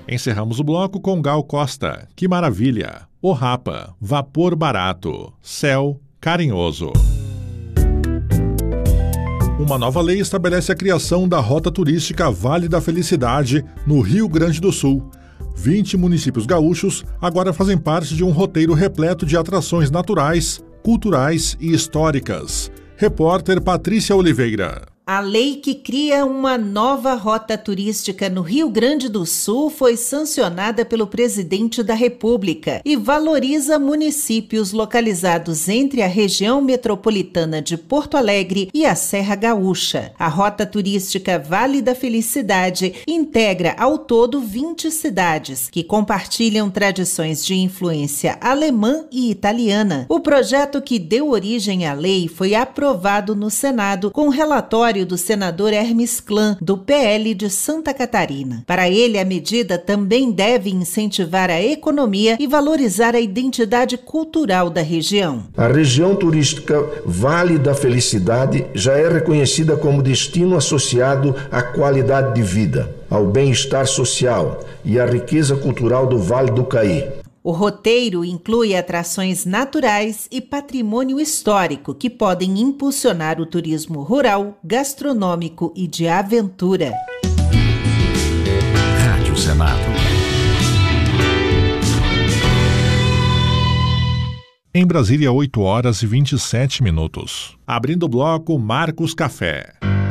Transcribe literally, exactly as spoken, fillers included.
Encerramos o bloco com Gal Costa, Que Maravilha, O Rapa, Vapor Barato, Céu Carinhoso. Uma nova lei estabelece a criação da Rota Turística Vale da Felicidade, no Rio Grande do Sul. vinte municípios gaúchos agora fazem parte de um roteiro repleto de atrações naturais, culturais e históricas. Repórter Patrícia Oliveira. A lei que cria uma nova rota turística no Rio Grande do Sul foi sancionada pelo presidente da República e valoriza municípios localizados entre a região metropolitana de Porto Alegre e a Serra Gaúcha. A rota turística Vale da Felicidade integra ao todo vinte cidades que compartilham tradições de influência alemã e italiana. O projeto que deu origem à lei foi aprovado no Senado com relatório do senador Hermes Klan, do P L de Santa Catarina. Para ele, a medida também deve incentivar a economia e valorizar a identidade cultural da região. A região turística Vale da Felicidade já é reconhecida como destino associado à qualidade de vida, ao bem-estar social e à riqueza cultural do Vale do Caí. O roteiro inclui atrações naturais e patrimônio histórico que podem impulsionar o turismo rural, gastronômico e de aventura. Rádio Senado. Em Brasília, oito horas e vinte e sete minutos. Abrindo o bloco Marcos Café.